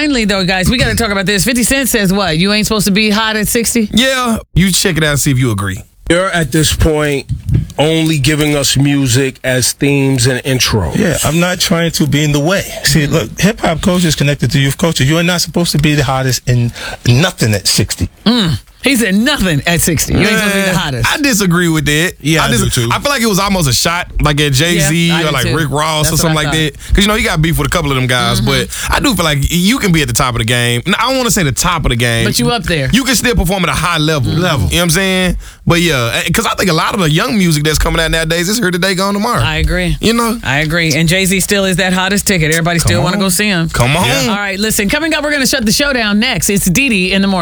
finally, though, guys, we got to talk about this. 50 Cent says what? You ain't supposed to be hot at 60? Yeah, you check it out and see if you agree. You're at this point only giving us music as themes and intros. Yeah, I'm not trying to be in the way. See, look, hip-hop culture is connected to youth culture. You are not supposed to be the hottest in nothing at 60. He said nothing at 60. You ain't supposed to be the hottest. I disagree with that. Yeah, I do too. I feel like it was almost a shot, like at Jay-Z Yeah, I or do like too. Rick Ross That's or something what I like that. Because, he got beef with a couple of them guys. But I do feel like you can be at the top of the game. I don't want to say the top of the game. But you up there. You can still perform at a high level. You know what I'm saying? But yeah, because I think a lot of the young music that's coming out nowadays is here today, gone tomorrow. I agree. I agree. And Jay-Z still is that hottest ticket. Everybody still want to go see him. Come on. All right, listen, coming up, we're going to shut the show down next. It's Dee Dee in the morning.